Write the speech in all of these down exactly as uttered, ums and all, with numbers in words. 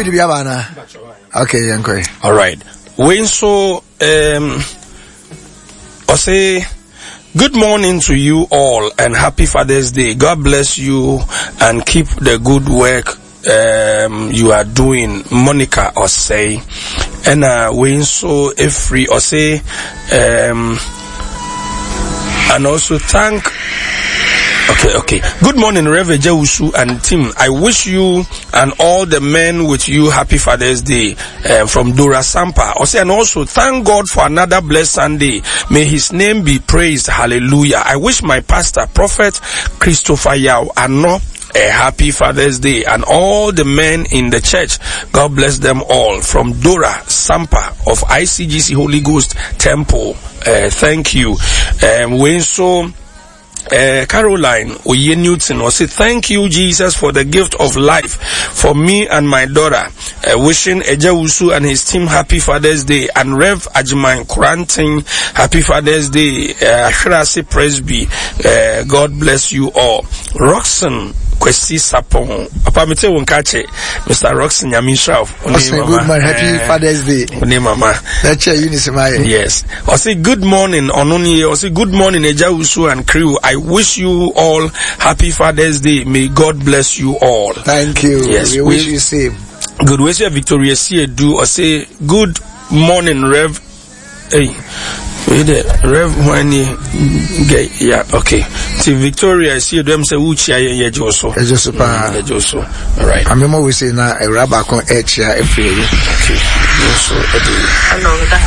Okay, okay. All right. When so, um, I say, good morning to you all and happy Father's Day. God bless you and keep the good work um, you are doing. Monica, or say, and uh, when so, if free, or say, um, and also thank. Okay, okay. Good morning, Reverend Jawusu and team. I wish you and all the men with you happy Father's Day uh, from Dora Sampa. Also, and also thank God for another blessed Sunday. May His name be praised. Hallelujah. I wish my pastor, Prophet Christopher Yao, Ano, a happy Father's Day, and all the men in the church. God bless them all. From Dora Sampa of I C G C Holy Ghost Temple. Uh, thank you. Um, when so. Uh, Caroline Oye Newton will say, thank you, Jesus, for the gift of life for me and my daughter. Uh, wishing Ejawusu and his team happy Father's Day, and Rev Ajman Kuranting happy Father's Day. Uh, Ashrasi Presby, uh, God bless you all. Roxanne Kwesi Sapon, Apamite Wonkache, Mister Roxanne Yamisha. Good morning, happy Father's Day. Mama. That's your Unisima. Yes. I say good morning, Ononi. I say good morning, Ejawusu and crew. I wish you all happy Father's Day. May God bless you all. Thank you. Yes, we wish you same. Good. We say Victoria see do or say good morning, Rev. Hey, Rev when you yeah, okay. See Victoria see them say uchi aye ye joso. E joso pa. E joso. All right. I remember we say na a rabba kon echi ya every year. Okay. So hello da.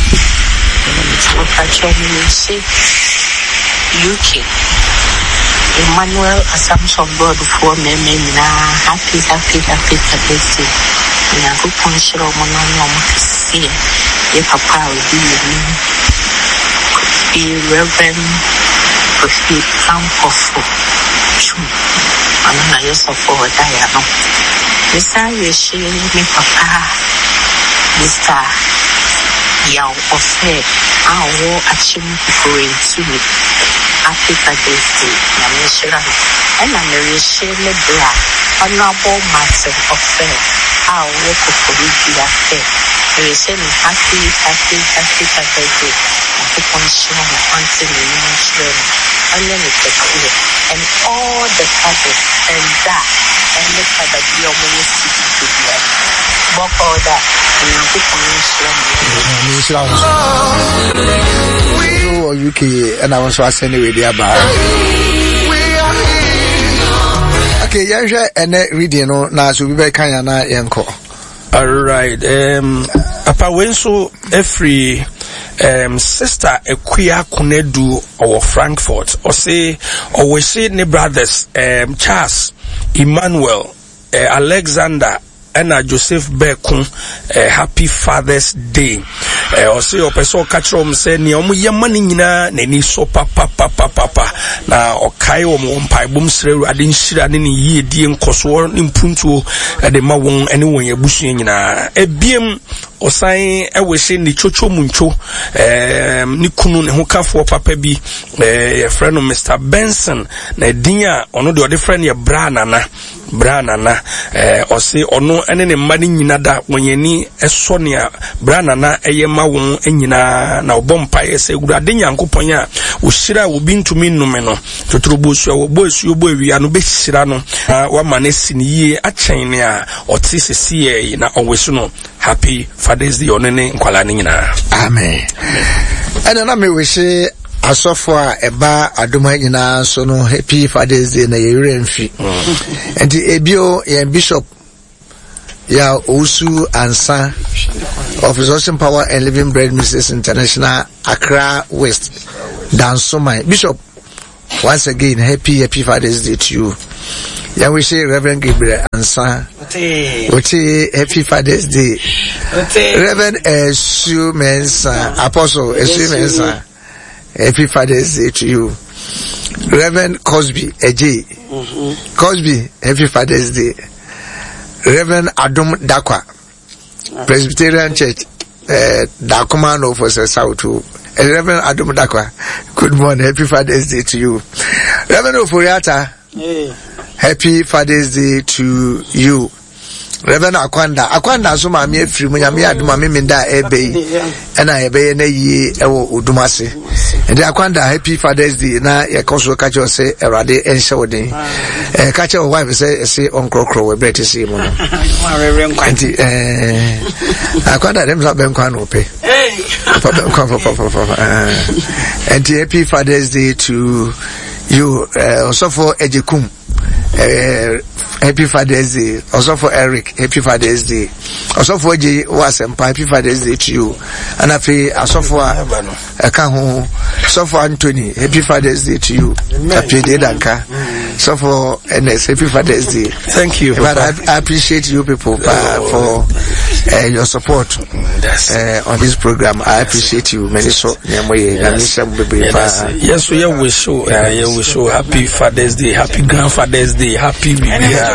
What I say U K. Emmanuel Assumption God for me na happy happy happy happy. Na ko ponshiro mo na no mo see. Ye papa will be be Reverend Kofi Kampofo. Ana yo so for that no. Mister Yeshi me papa. Mister Yao Ofe awo achim for to me. Happy Father's Day. Namishira. And I'm a shame bra. Honorable matter of fair. Our work for the affair. We say happy, happy, happy Father's Day. And keep on showing until the children. And then it's clear. And all the fathers and that. And the father be almost sitting to the end. Walk all that. And now keep on showing. U K and I was watching the video about. Okay, yeah, and reading no now so we be kind na yenko. All right. Um, Papa Wenso every um sister Equia Kunedu or Frankfurt or say or we say ne brothers um Charles Emmanuel uh, Alexander and Joseph Bekun uh, happy Father's Day. Uh, or say or person catch them say ni omu yamani nyina na ni so papa papa papa na okai omu mpa bom sre ade nhira ne ni yie die nkoso impuntu de ma won ene won yabusu nyina ebiem osan ewehye ni chocho muncho eh ni kunu ne hokafo papa bi eh ye friend Mister Benson na din a ono de ode friend ye Branana Branana eh o say ono ene ne mma ni nyina da wonyani eso ne Branana eye ma won enyina na obompa ye se gurade nyankopon a wo hira wo bi ntumi nnume no totrobo su wo bo su bo awia no be hira no wa manesi ni yie achen ne a oti sesi ye na onwesu no happy Father's Day onene nkwala ni nyina. Amen. And na me wish asofo a eba adoma nyina so no happy Father's Day na yere mfi. And ebio ye bishop ya Osu Ansa of Resurrection Power and Living Bread Ministries International Accra West Dansomai. Bishop, once again happy happy Father's Day to you. Yeah, we say Reverend Gabriel Ansa. Ote happy Father's Day. Reverend Esu Mensa, Apostle Esu Mensa. Happy Father's Day to you. Reverend Cosby Eji. Mm-hmm. Cosby, happy Father's Day. Reverend Adum Dakwa, Presbyterian Church, uh, Dakumano for South. Reverend Adum Dakwa, good morning, happy Father's Day to you. Reverend Ofuriata, hey. Happy Father's Day to you. Reverend Akwanda Akwanda so ma me afiri mu nyame aduma me me da ebe na ebe na yi ewo Odumase and Akwanda happy Father's Day na ye koso ka che say Erade enhye wodin eh ka che wife say say onkrokro we bet say mu no anti eh Akwanda dem so ben kwa no pe eh papa papa papa and happy Father's Day to you uh, also for Ejekum uh, happy Father's Day also for Eric happy Father's Day also for J Wasempa happy Father's Day to you and afi also for Akaho so for Anthony happy Father's Day to you happy day danka so for N S happy Father's Day. Thank you, but I, I appreciate you people uh, for uh, your support uh, on this program. I appreciate you many so yes yes we wish you uh, we wish you happy Father's Day, happy Grandfather's Day, happy uh,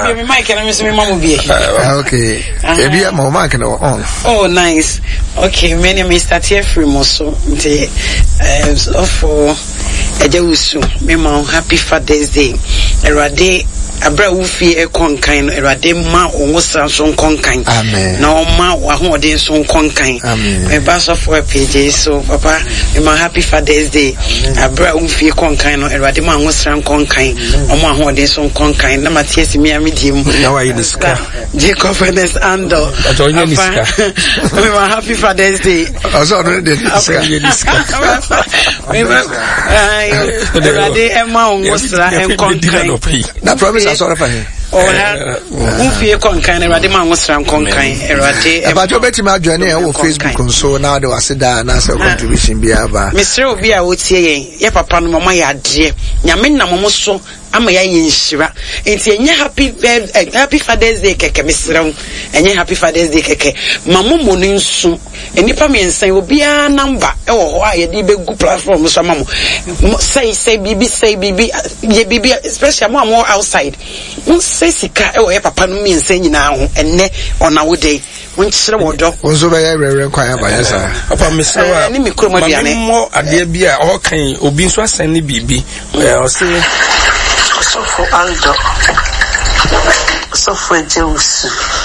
okay uh, on. Oh nice. Okay, my name is Tatia Frimoso the uh, for Ejewusu me ma happy Father's Day Erade abra ufi e konkan no Erade ma onwosan so konkan amen na o ma wa hoden so konkan amen me ba so for page so papa me ma happy Father's Day abra ufi konkan no Erade ma onwosan konkan o ma hoden so konkan na Matias mi amidim na wa yiska Jacob Ernest Ando atonya niska me ma happy Father's Day also no dey niska me ma Erade e ma onwosan en konkan na promise sorry for him. Oh, who fear concan, Erade man was from concan, Erade. About your betting my journey on Facebook and so now there was a da and answer contribution be aba. Mister Obia would say, Ye papa no mama ya dear, Yamina Momoso, I'm a yin shira. It's a happy happy Father's Day keke, Mister and ye happy Father's Day keke. Mamu monin soon, and if I mean say will be a number. Oh, why a deep good platform, so mamu. Say, say, baby, say, baby, ye baby, especially more outside. Say sika e wo ye papa no mi nsen nyina ho enne ona wo dey won kire wo do won so be ye rere kwan aba yesa papa mesra ni mi kromo biane mo ade bia o kan obi nso asen ni bibi o se so for Aldo so for Ejewusu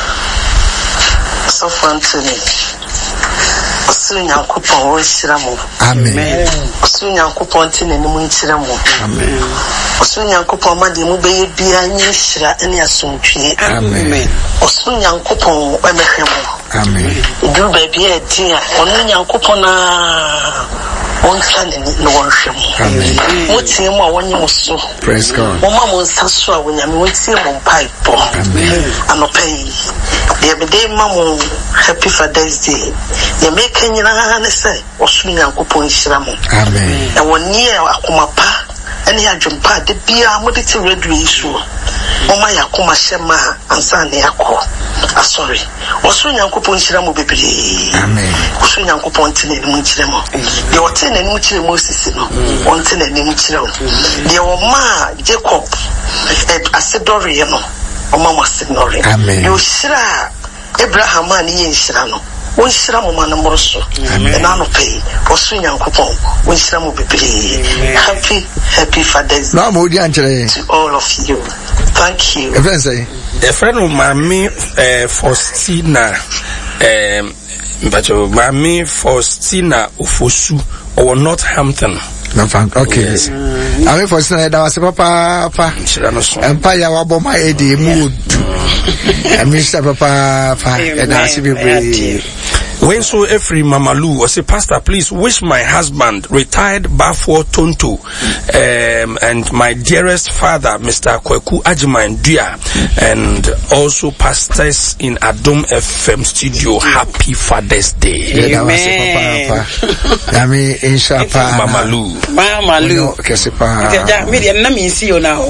so for Anthony so nyankopon wo hira mo amen so nyankopon tene ni mo hira mo amen so nyankopon ma de mo be ye bia nyi hira ene asontwe amen so nyankopon o mehwe mo amen du ba bia dia ono nyankopon na on sane no wonhwe mo amen mo tie mo wonyi mo so praise God mo ma mo nsaso a wonyame mo tie mo mpai po amen anopai ye be dey ma mo happy Father's Day ye make nyina na say osu nyankopon hira mo amen e woni e akoma pa ene adwempa de bia mo de ti radio isu o ma yakoma hyema ansa ne yakọ asori osu nyankopon hira mo bebere amen osu nyankopon tene ni mo hira mo de o tene ni mo hira Moses no on tene ni mo hira o de o ma Jacob asedori no o ma asedori amen de o hira Abraham ani yen hira no won hira mo ma no moroso na no pay osu nyankopon won hira mo bebere happy happy Father's Day na mo di ankere to all of you. Thank you. e friend say the friend of Mami uh, Faustina um but Mami Faustina Ufosu or Northampton. no thank okay yes. I mean for say that was papa papa empire wa bo my edi mood and Mister Papa papa and has be when so every Mamalu or say pastor please wish my husband retired Bafo Tonto um, and my dearest father Mister Kweku Ajiman Dia and also pastors in Adom F M studio happy Father's Day. Amen. Papa I mean inshallah Mamalu Mamalu kese pa ja me na me see you now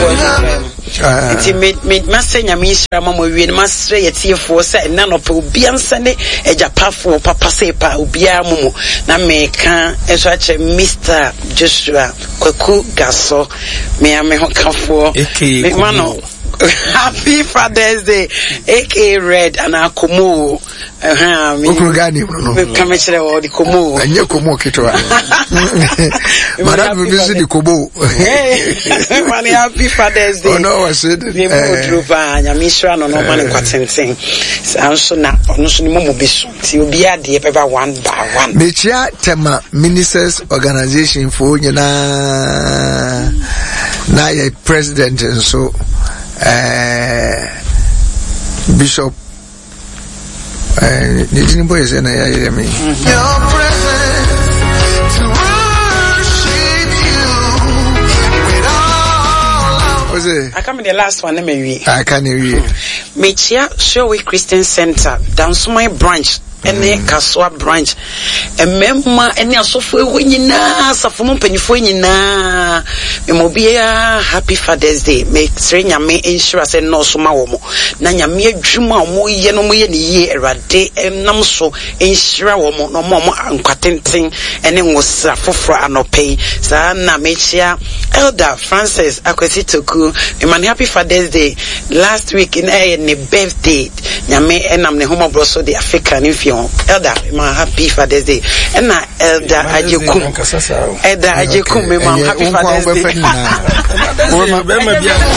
it made me masenya me shira mama wie masre yetiefo say na no pa obi ansane ejapafo papa say pa obi amumu na me ka eso ache Mister Joshua Kweku Gaso me ame ho kafo me mano happy Father's Day aka Red and Akomo eh me okuru gani no come chere wo di komo anye komo kitwa madam bi di komo mani happy Father's Day. Oh no, I said we mo drupa nya mi hira no no mani kwatenten sanso na ono so ni mo biso ti obi ade e peba one by one mechia tema ministers organization for nyina na ye president so eh bishop eh ni dini boy say na ya ye me your presence to worship you with all was it I come in the last one me wi I can hear mechia Showway Christian Center Dansumai branch ene Kaswa branch ememma ene asofo ewo nyina safo mpanyifo nyina memobia happy Father's Day me sre nyame ensure say no so ma wo mo na nyame adwuma mo ye no mo ye ne ye erade enam so ensure wo mo no mo mo ankwatenten ene ngosa foforo anopei sa na mechia Elder Francis Akwesi Toku man happy Father's Day last week in a ne birthday nyame enam ne homo broso the African infion Elder my happy Father's Day and na Elder Ajekum Elder Ajekum me man happy Father's Day